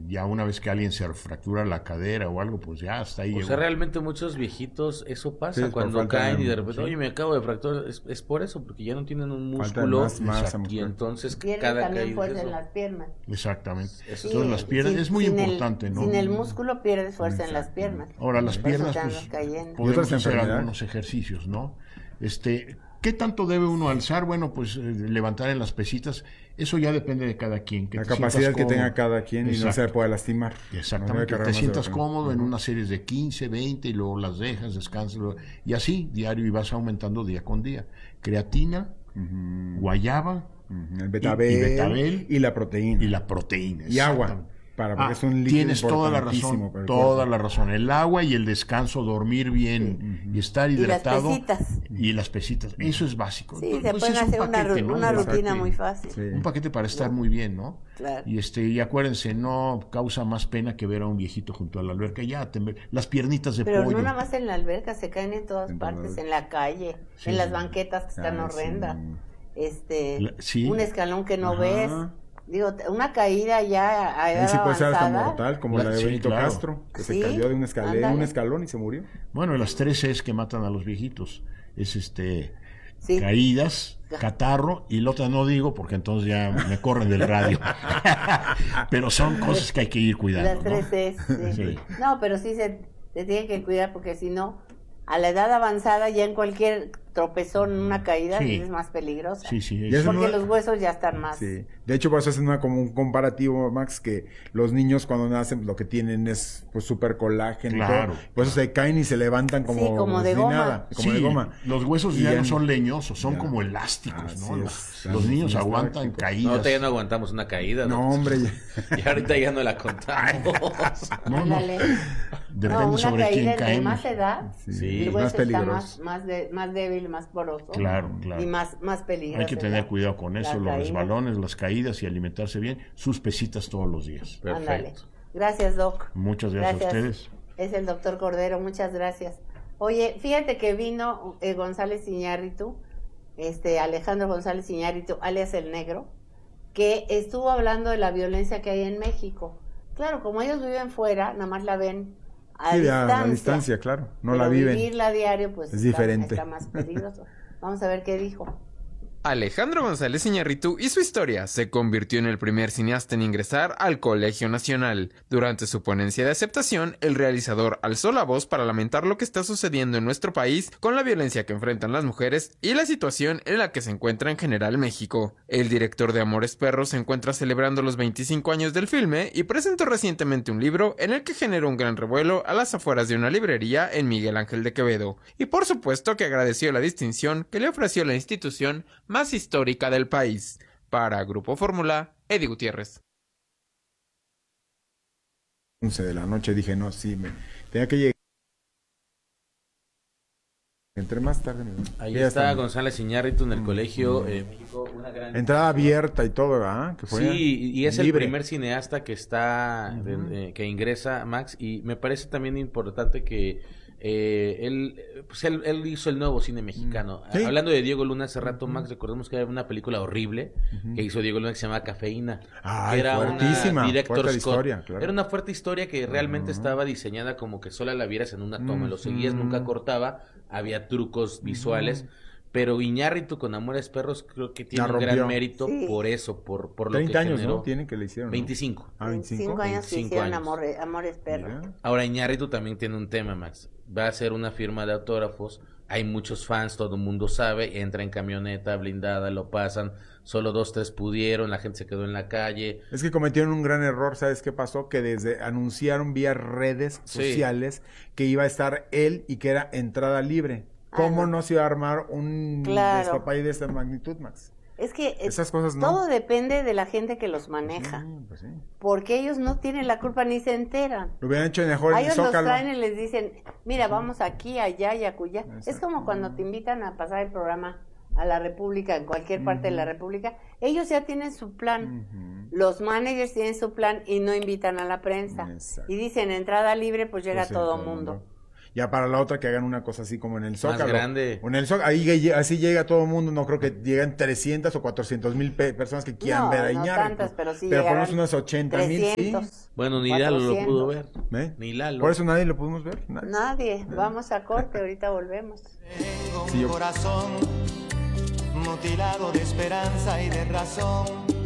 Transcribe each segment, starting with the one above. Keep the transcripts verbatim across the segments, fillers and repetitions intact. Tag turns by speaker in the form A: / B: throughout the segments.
A: ya una vez que alguien se fractura la cadera o algo, pues ya hasta ahí
B: O
A: llegó.
B: sea, realmente muchos viejitos, eso pasa
C: Sí,
B: cuando
C: por falta
B: caen
C: de-
B: y de repente,
C: sí.
B: oye, me acabo de fracturar, es, es por eso, porque ya no tienen un
C: Falta de
B: músculo
C: más masa
B: y
C: muscular.
B: entonces
D: Pierden
B: cada
D: también
B: caída
D: fuerza
B: es
D: en
B: eso.
D: las piernas.
A: Exactamente.
B: Eso
A: Entonces
B: es-
A: las piernas,
D: sin-
A: es muy
D: sin el-
A: importante, ¿no?
D: Sin el músculo pierdes fuerza en las
C: Exacto.
D: piernas.
A: Ahora, las
D: Por eso
A: piernas,
D: te
A: pues,
D: andas cayendo.
C: ¿Y
A: podemos
C: otras
A: hacer
C: enfermedades?
A: algunos ejercicios, ¿no? Este, ¿qué tanto debe uno alzar? Bueno, pues eh, levantar en las pesitas, eso ya depende de cada quien. Que
C: La
A: te
C: capacidad
A: sientas
C: que
A: cómodo.
C: tenga cada quien y no
A: Exacto.
C: se pueda lastimar. No
A: Exactamente,
C: debe
A: que
C: cargar
A: te
C: más de
A: sientas
C: lo que-
A: cómodo en
C: Ujú.
A: una serie de quince, veinte y luego las dejas, descansas luego- y así diario y vas aumentando día con día. Creatina,
C: Ujú.
A: guayaba
C: Ujú. El betabel
A: y
C: y,
A: betabel
C: la proteína.
A: y la proteína.
C: Y agua,
A: exactamente.
C: para, porque
A: Ah,
C: es un líquido
A: tienes toda la
C: importantísimo
A: razón,
C: para el
A: toda
C: cuerpo.
A: la razón. El agua y el descanso, dormir bien y estar
D: Y las
A: hidratado.
D: pesitas.
A: Y las pesitas. Eso es básico.
D: Sí, se
A: Entonces,
D: pueden
A: es un
D: hacer una,
A: paquete,
D: ru-
A: ¿no?
D: una
A: Un
D: rutina
A: paquete.
D: muy fácil.
C: Sí.
A: Un paquete para estar muy bien, ¿no?
D: Claro.
A: Y este, y acuérdense, no causa más pena que ver a un viejito junto a la alberca. Ya, te- las piernitas de
D: Pero
A: pollo.
D: no nada más en la alberca, se caen en todas
C: En
D: partes,
C: todas.
D: en la calle,
A: Sí.
D: en las banquetas que están
C: Ah,
D: horrendas.
C: sí.
D: Este,
A: La- sí.
D: un escalón que no
C: Ajá.
D: ves. Digo, una caída ya a edad
C: Ahí sí puede ser hasta
D: avanzada.
C: mortal, como
A: La-
C: la de
A: sí,
C: Benito
A: claro.
C: Castro, que
D: Sí,
C: se cayó de un, escalón,
D: ándale.
C: un escalón y se murió.
A: Bueno, las tres es que matan a los viejitos. Es este
D: Sí.
A: caídas, catarro y la otra no digo porque entonces ya me corren del radio. Pero son cosas que hay que ir cuidando.
D: Las tres
A: ¿no?
D: es, sí.
A: Sí.
D: No, pero sí se, se tiene que cuidar porque si no, a la edad avanzada ya en cualquier tropezón, una caída,
A: Sí.
D: es más peligrosa.
A: Sí, sí.
C: Y
A: es-
C: eso
D: Porque
C: no-
D: los huesos ya están más.
C: Sí. De hecho, pues hacen una, como un comparativo, Max, que los niños cuando nacen lo que tienen es pues súper colágeno. y
A: Claro.
C: todo. Por eso se caen y se levantan como,
D: Sí, como de
C: si
D: goma.
C: nada, como
A: sí,
C: de goma.
A: los huesos
C: Y
A: ya
C: ya
A: no
C: no-
A: son leñosos, son
C: ya.
A: como elásticos,
C: Así
A: ¿no?
C: es.
A: Los niños
C: Son
A: aguantan
C: elásticos.
A: caídas.
B: No, todavía no aguantamos una caída.
C: No,
B: ¿no?
C: hombre. ya-
B: Y ahorita ya no la contamos.
A: No, no.
D: Ándale.
A: Depende
D: No, una
A: sobre
D: caída
A: quién
D: entre
A: caemos.
D: más edad,
C: Sí,
B: Sí,
D: el
C: es
D: hueso
C: más
D: está
C: peligroso.
D: más, más, de- más débil, más poroso.
A: Claro, claro.
D: Y más, más peligroso.
A: Hay que tener cuidado con eso, los
D: caída.
A: resbalones, las caídas y alimentarse bien, sus pesitas todos los días.
D: Ándale.
B: Perfecto.
D: Gracias, Doc.
A: Muchas gracias, a ustedes.
D: Es el doctor Cordero, muchas gracias. Oye, fíjate que vino eh, González Iñárritu, este Alejandro González Iñárritu, alias El Negro, que estuvo hablando de la violencia que hay en México. Claro, como ellos viven fuera, nada más la ven a
C: Sí,
D: distancia.
C: a, a distancia, claro. No
D: pero
C: la viven.
D: vivirla a diario, pues
C: Es
D: está,
C: diferente.
D: está más peligroso. Vamos a ver qué dijo.
E: Alejandro González Iñárritu y su historia se convirtió en el primer cineasta en ingresar al Colegio Nacional. Durante su ponencia de aceptación, el realizador alzó la voz para lamentar lo que está sucediendo en nuestro país con la violencia que enfrentan las mujeres y la situación en la que se encuentra en general México. El director de Amores Perros se encuentra celebrando los veinticinco años del filme y presentó recientemente un libro en el que generó un gran revuelo a las afueras de una librería en Miguel Ángel de Quevedo. Y por supuesto que agradeció la distinción que le ofreció la institución más histórica del país. Para Grupo Fórmula, Eddie Gutiérrez.
C: once de la noche dije, no, sí, me tenía que llegar. Entre más tarde. Me...
B: Ahí
C: Ya
B: está
C: está.
B: González Iñárritu en el Colegio eh, México, una gran...
C: Entrada abierta y todo, ¿verdad? Que fue
B: Sí, y es el
C: libre.
B: primer cineasta que está, de-
C: Ujú.
B: eh, que ingresa, Max, y me parece también importante que eh, él, eh, pues él, él hizo el nuevo cine mexicano.
C: Sí.
B: Hablando de Diego Luna hace rato, Max, recordemos que había una película horrible que hizo Diego Luna que se llama Cafeína.
C: Ay,
B: que era
C: fuertísima,
B: una director's
C: fuerte la
B: cut.
C: historia, claro.
B: Era una fuerte historia que realmente
C: Ujú.
B: estaba diseñada como que sola la vieras en una toma, lo seguías,
C: Ujú.
B: nunca cortaba, había trucos visuales. Pero Iñárritu con Amores Perros creo que tiene
C: La
B: un gran
C: rompió.
B: mérito
D: Sí.
B: por eso, por, por lo que
C: treinta años,
B: generó.
C: ¿no? Tienen que le hicieron. ¿no?
B: veinticinco.
C: Ah, veinticinco.
D: Cinco años que
B: veinticinco
D: hicieron
B: años.
D: amores, amores perros.
C: Mira.
B: Ahora Iñárritu también tiene un tema, Max. Va a ser una firma de autógrafos. Hay muchos fans, todo el mundo sabe. Entra en camioneta blindada, lo pasan. Solo dos, tres pudieron. La gente se quedó en la calle.
C: Es que cometieron un gran error, ¿sabes qué pasó? Que desde anunciaron vía redes
B: Sí.
C: sociales que iba a estar él y que era entrada libre. ¿Cómo
D: Ah,
C: no.
D: no.
C: se iba a armar un
D: Claro.
C: despapalle de esta magnitud, Max?
D: Es que eh,
C: Esas cosas no.
D: todo depende de la gente que los maneja,
C: Sí, pues sí.
D: porque ellos no tienen la culpa ni se enteran.
C: Lo hubieran hecho mejor
D: A
C: en el
D: ellos los
C: Zócalo.
D: traen y les dicen, mira, vamos aquí, allá y acullá. Es
C: Exacto.
D: como cuando te invitan a pasar el programa a la República, en cualquier parte de la República, ellos ya tienen su plan.
C: Ujú.
D: Los managers tienen su plan y no invitan a la prensa.
C: Exacto.
D: Y dicen, entrada libre, pues llega
C: Pues sí,
D: todo
C: el
D: mundo.
C: Ya para la otra que hagan una cosa así como en el Zócalo.
B: Más grande.
C: O en el Zócalo, ahí así llega todo el mundo, no creo que lleguen trescientas o cuatrocientas mil pe- personas que quieran
D: No,
C: ver a
D: no
C: Iñárritu.
D: tantas, pero sí
C: Pero
D: llegaron
C: ponemos unas ochenta mil, sí.
D: trescientos.
B: Bueno, ni Lalo lo
D: cuatrocientos.
B: pudo ver.
C: ¿Eh?
B: Ni Lalo.
C: Por eso nadie lo pudimos ver. Nadie.
D: Nadie. Vamos a corte, ahorita volvemos.
F: Tengo un
C: Sí, yo-
F: corazón mutilado de esperanza y de razón.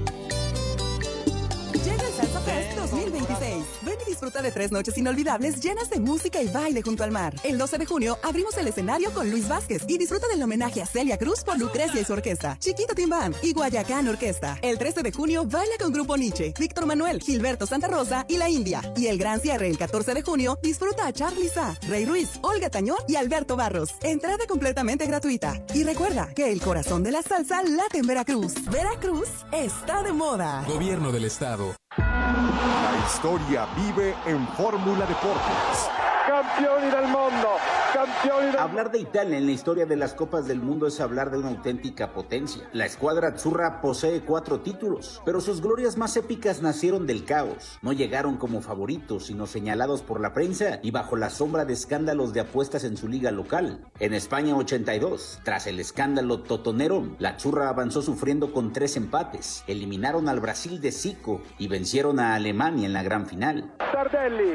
G: Llega el Salsa Fest dos mil veintiséis. Ven y disfruta de tres noches inolvidables llenas de música y baile junto al mar. El doce de junio abrimos el escenario con Luis Vázquez y disfruta del homenaje a Celia Cruz por Lucrecia y su orquesta, Chiquito Tim Band y Guayacán Orquesta. El trece de junio baila con Grupo Nietzsche, Víctor Manuel, Gilberto Santa Rosa y La India. Y el gran cierre el catorce de junio disfruta a Charly Sa, Rey Ruiz, Olga Tañón y Alberto Barros. Entrada completamente gratuita. Y recuerda que el corazón de la salsa late en Veracruz. Veracruz está de moda.
H: Gobierno del Estado.
I: La historia vive en Fórmula Deportes.
J: Campioni del mundo, campioni del...
K: Hablar de Italia en la historia de las Copas del Mundo es hablar de una auténtica potencia. La escuadra azzurra posee cuatro títulos, pero sus glorias más épicas nacieron del caos. No llegaron como favoritos, sino señalados por la prensa y bajo la sombra de escándalos de apuestas en su liga local. En España ochenta y dos, tras el escándalo totonero, la azzurra avanzó sufriendo con tres empates. Eliminaron al Brasil de Zico y vencieron a Alemania en la gran final.
J: Tardelli.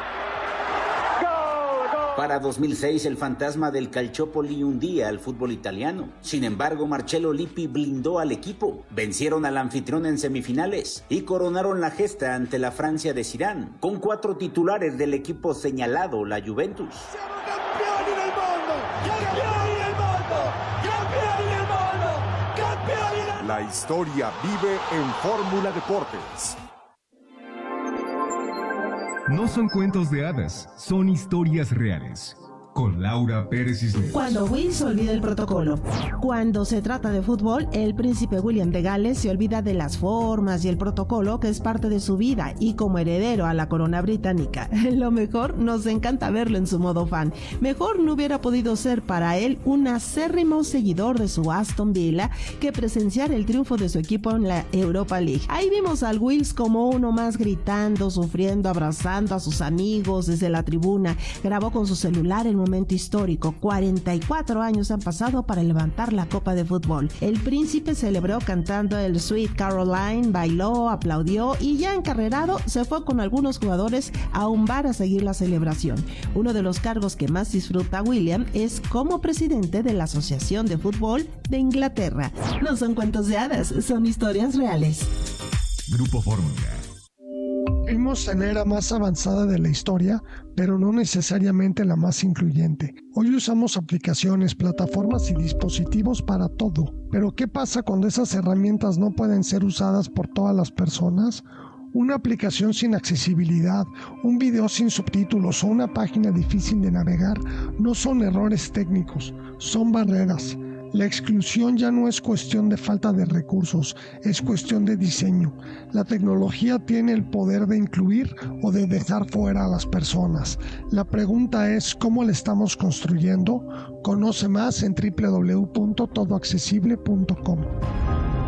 K: Para dos mil seis, el fantasma del Calciopoli hundía al fútbol italiano. Sin embargo, Marcello Lippi blindó al equipo. Vencieron al anfitrión en semifinales y coronaron la gesta ante la Francia de Zidane, con cuatro titulares del equipo señalado, la Juventus.
J: Siamo campioni del mundo, campioni del mundo, campioni del mundo, campioni del...
I: La historia vive en Fórmula Deportes.
L: No son cuentos de hadas, son historias reales. Con Laura Pérez Cisneros.
M: Cuando Will se olvida el protocolo. Cuando se trata de fútbol, el príncipe William de Gales se olvida de las formas y el protocolo que es parte de su vida y como heredero a la corona británica. Lo mejor, nos encanta verlo en su modo fan. Mejor no hubiera podido ser para él un acérrimo seguidor de su Aston Villa que presenciar el triunfo de su equipo en la Europa League. Ahí vimos al Wills como uno más gritando, sufriendo, abrazando a sus amigos desde la tribuna. Grabó con su celular el momento histórico. cuarenta y cuatro años han pasado para levantar la copa de fútbol. El príncipe celebró cantando el Sweet Caroline, bailó, aplaudió y ya encarrerado se fue con algunos jugadores a un bar a seguir la celebración. Uno de los cargos que más disfruta William es como presidente de la Asociación de Fútbol de Inglaterra. No son cuentos de hadas, son historias reales.
L: Grupo Fórmula.
N: Vivimos en la era más avanzada de la historia, pero no necesariamente la más incluyente. Hoy usamos aplicaciones, plataformas y dispositivos para todo. Pero ¿qué pasa cuando esas herramientas no pueden ser usadas por todas las personas? Una aplicación sin accesibilidad, un video sin subtítulos o una página difícil de navegar no son errores técnicos, son barreras. La exclusión ya no es cuestión de falta de recursos, es cuestión de diseño. La tecnología tiene el poder de incluir o de dejar fuera a las personas. La pregunta es ¿cómo la estamos construyendo? Conoce más en doble u doble u doble u punto todo accesible punto com.